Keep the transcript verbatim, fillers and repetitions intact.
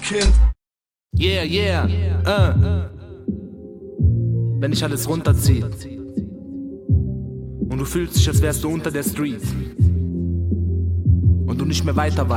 Kind. Yeah, yeah, uh. Wenn ich alles runterziehe und du fühlst dich, als wärst du unter der Street und du nicht mehr weiter weißt.